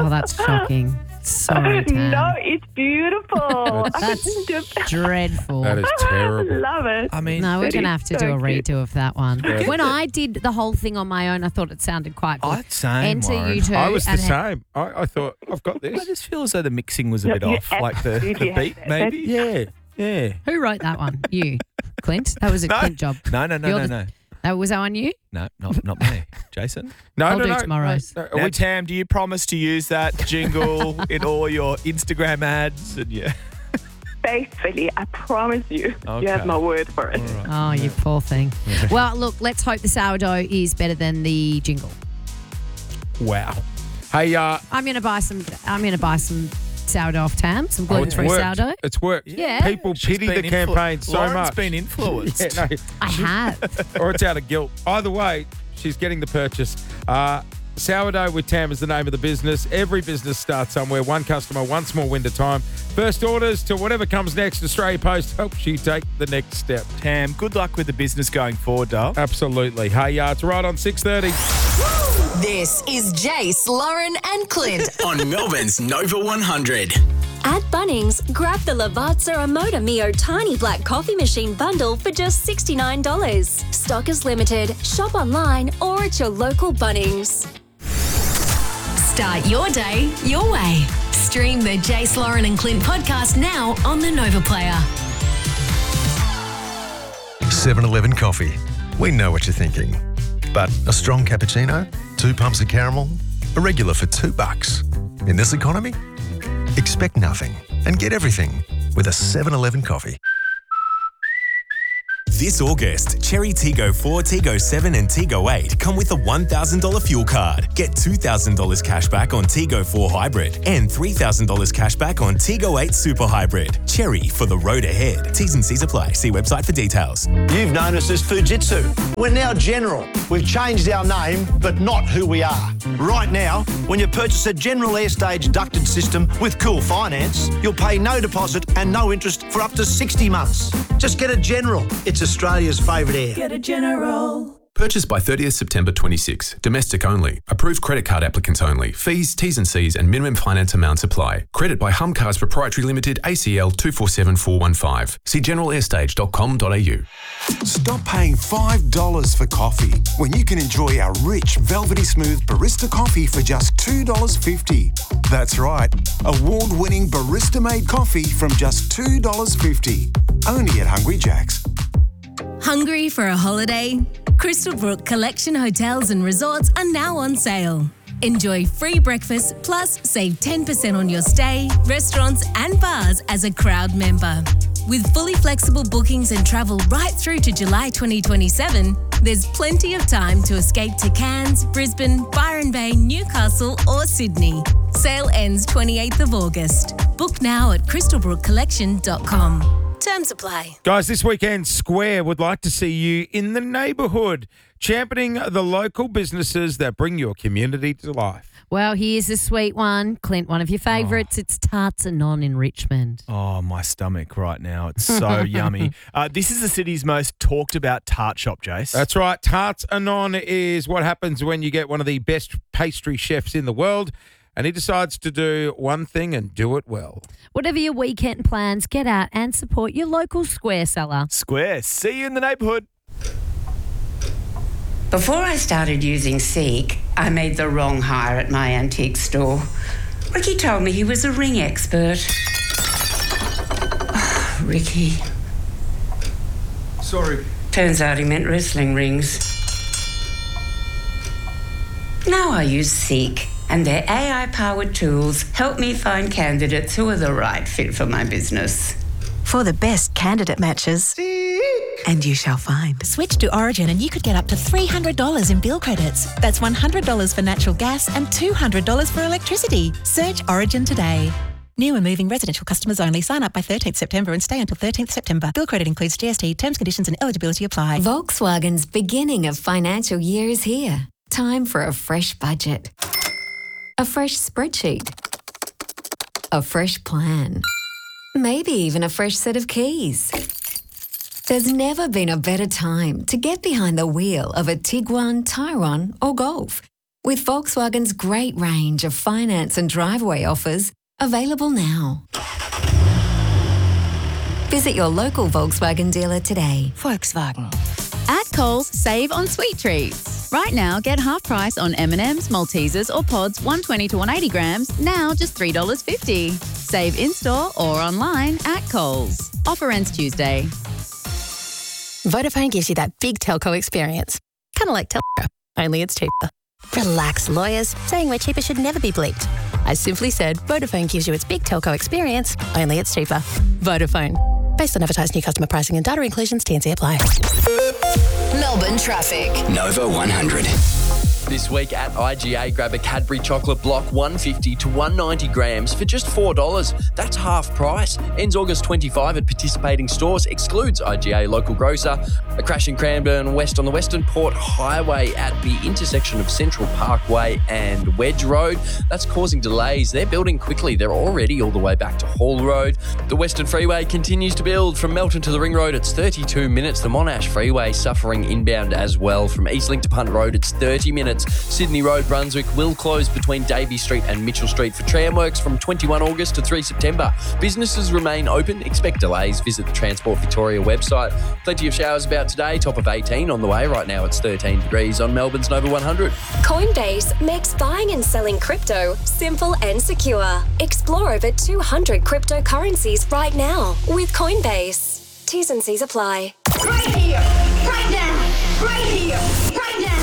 Oh, that's shocking. Sorry, Tam. No, it's beautiful. That's dreadful. That is terrible. I love it. I mean, No, we're going to have to do a cute. redo of that one. Yeah. When I did the whole thing on my own, I thought it sounded quite good. same, Enter Warren. you two. I was the and same. I thought, I've got I this. just feel as though the mixing was a bit you off, like the absolutely beat, have maybe. Yeah. Who wrote that one? You, Clint. That was a No. Clint job. No. You're the- Was that on you? No, not me. Jason? No, I'll no, do no. tomorrow's. No, Now, we- Tam, do you promise to use that jingle in all your Instagram ads? And Faithfully, I promise you. Okay. You have my word for it. Oh, you poor thing. Well, look, let's hope the sourdough is better than the jingle. Wow. Hey, I'm going to buy some sourdough off Tam, some gluten-free worked. sourdough. It's worked. Yeah. People She's pity been the campaign so Lauren's much. been influenced. Yeah, no, I have. or it's out of guilt. Either way, she's getting the purchase. Sourdough with Tam is the name of the business. Every business starts somewhere. One customer, one small window time. First orders to whatever comes next. Australia Post helps you take the next step. Tam, good luck with the business going forward, doll. Absolutely. Hey, it's right on 6:30. This is Jace, Lauren and Clint. On Melbourne's Nova 100. At Bunnings, grab the Lavazza Amoda Mio Tiny Black Coffee Machine bundle for just $69. Stock is limited. Shop online or at your local Bunnings. Start your day your way. Stream the Jace, Lauren and Clint podcast now on the Nova Player. 7-Eleven coffee. We know what you're thinking. But a strong cappuccino, 2 pumps of caramel, a regular for $2. In this economy, expect nothing and get everything with a 7-Eleven coffee. This August, Cherry Tiggo 4, Tiggo 7 and Tiggo 8 come with a $1,000 fuel card. Get $2,000 cash back on Tiggo 4 Hybrid and $3,000 cash back on Tiggo 8 Super Hybrid. Cherry for the road ahead. T's and C's apply. See website for details. You've known us as Fujitsu. We're now General. We've changed our name, but not who we are. Right now, when you purchase a General Airstage ducted system with Cool Finance, you'll pay no deposit and no interest for up to 60 months. Just get a General. It's Australia's favourite air. Get a General. Purchase by 30th September 26. Domestic only. Approved credit card applicants only. Fees, T's and C's and minimum finance amounts apply. Credit by Humcars Proprietary Limited, ACL 247415. See generalair.com.au. Stop paying $5 for coffee when you can enjoy our rich, velvety smooth barista coffee for just $2.50. That's right, award-winning barista-made coffee from just $2.50. Only at Hungry Jack's. Hungry for a holiday? Crystalbrook Collection Hotels and Resorts are now on sale. Enjoy free breakfast plus save 10% on your stay, restaurants and bars as a crowd member. With fully flexible bookings and travel right through to July 2027, there's plenty of time to escape to Cairns, Brisbane, Byron Bay, Newcastle or Sydney. Sale ends 28th of August. Book now at crystalbrookcollection.com. Terms apply. Guys, this weekend, Square would like to see you in the neighbourhood, championing the local businesses that bring your community to life. Well, here's a sweet one. Clint, one of your favourites. It's Tarts Anon in Richmond. Oh, my stomach right now. It's so yummy. This is the city's most talked about tart shop, Jace. That's right. Tarts Anon is what happens when you get one of the best pastry chefs in the world and he decides to do one thing and do it well. Whatever your weekend plans, get out and support your local Square seller. Square, see you in the neighbourhood. Before I started using Seek, I made the wrong hire at my antique store. Ricky told me he was a ring expert. Oh, Ricky. Sorry. Turns out he meant wrestling rings. Now I use Seek, and their AI-powered tools help me find candidates who are the right fit for my business. For the best candidate matches. And you shall find. Switch to Origin and you could get up to $300 in bill credits. That's $100 for natural gas and $200 for electricity. Search Origin today. New and moving residential customers only. Sign up by 13th September and stay until 13th September. Bill credit includes GST. Terms, conditions and eligibility apply. Volkswagen's beginning of financial year is here. Time for a fresh budget. A fresh spreadsheet. A fresh plan. Maybe even a fresh set of keys. There's never been a better time to get behind the wheel of a Tiguan, Tyron or Golf. with Volkswagen's great range of finance and driveway offers available now. Visit your local Volkswagen dealer today. Volkswagen. At Coles, save on sweet treats. Right now, get half price on M&M's, Maltesers or Pods 120 to 180 grams, now just $3.50. Save in-store or online at Coles. Offer ends Tuesday. Vodafone gives you that big telco experience. Kind of like Telco, only it's cheaper. Relax, lawyers. Saying we're cheaper should never be bleeped. I simply said Vodafone gives you its big telco experience, only it's cheaper. Vodafone. Based on advertised new customer pricing and data inclusions, T&C apply. Melbourne traffic. Nova 100. This week at IGA, grab a Cadbury chocolate block 150 to 190 grams for just $4. That's half price. Ends August 25 at participating stores. Excludes IGA local grocer. A crash in Cranbourne West on the Western Port Highway at the intersection of Central Parkway and Wedge Road. That's causing delays. They're building quickly. They're already all the way back to Hall Road. The Western Freeway continues to build from Melton to the Ring Road. It's 32 minutes. The Monash Freeway suffering inbound as well. From Eastlink to Punt Road, it's 30 minutes. Sydney Road, Brunswick will close between Davey Street and Mitchell Street for tram works from 21 August to 3 September. Businesses remain open. Expect delays. Visit the Transport Victoria website. Plenty of showers about today. Top of 18 on the way. Right now it's 13 degrees on Melbourne's Nova 100. Coinbase makes buying and selling crypto simple and secure. Explore over 200 cryptocurrencies right now with Coinbase. T's and C's apply. Right here, right now, right here, right now.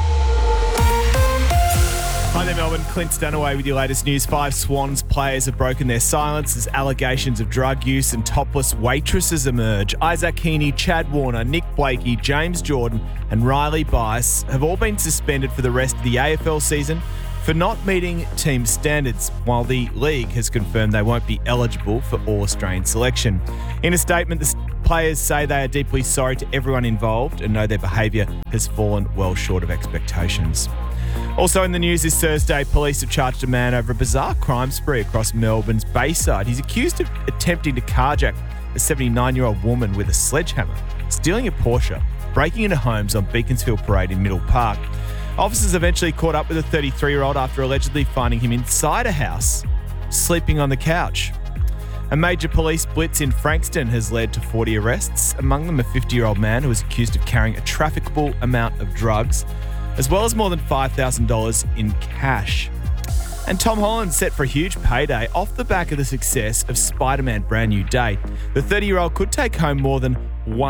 Hi there, Melbourne. Clint Stanaway with your latest news. 5 Swans players have broken their silence as allegations of drug use and topless waitresses emerge. Isaac Heaney, Chad Warner, Nick Blakey, James Jordan and Riley Bice have all been suspended for the rest of the AFL season for not meeting team standards, while the league has confirmed they won't be eligible for All-Australian selection. In a statement, the players say they are deeply sorry to everyone involved and know their behaviour has fallen well short of expectations. Also in the news this Thursday, police have charged a man over a bizarre crime spree across Melbourne's Bayside. He's accused of attempting to carjack a 79-year-old woman with a sledgehammer, stealing a Porsche, breaking into homes on Beaconsfield Parade in Middle Park. Officers eventually caught up with a 33-year-old after allegedly finding him inside a house, sleeping on the couch. A major police blitz in Frankston has led to 40 arrests, among them a 50-year-old man who was accused of carrying a trafficable amount of drugs, as well as more than $5,000 in cash. And Tom Holland's set for a huge payday off the back of the success of Spider-Man Brand New Day. The 30-year-old could take home more than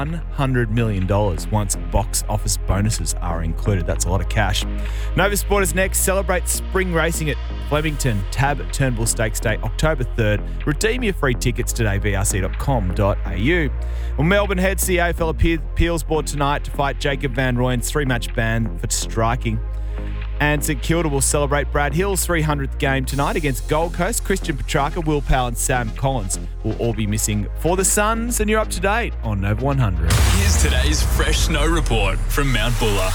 $100 million once box office bonuses are included. That's a lot of cash. Nova Sport is next. Celebrate spring racing at Flemington Tab Turnbull Stakes Day, October 3rd. Redeem your free tickets today, vrc.com.au. Well, Melbourne heads to the AFL Appeals Board tonight to fight Jacob Van Rooyen's 3-match ban for striking. And St Kilda will celebrate Brad Hill's 300th game tonight against Gold Coast. Christian Petrarca, Will Powell and Sam Collins will all be missing for the Suns. And you're up to date on Nova 100. Here's today's fresh snow report from Mount Buller.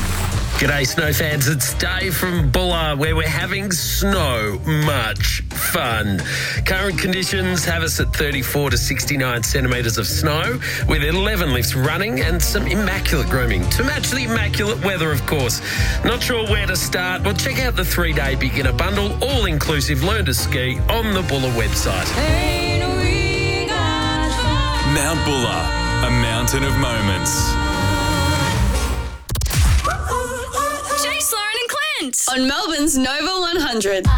G'day snow fans, it's Dave from Buller where we're having snow. Much fun. Current conditions have us at 34 to 69 centimetres of snow with 11 lifts running and some immaculate grooming to match the immaculate weather, of course. Not sure where to start? Well, check out the 3-day beginner bundle, all-inclusive learn to ski on the Buller website. Mount Buller, a mountain of moments. On Melbourne's Nova 100.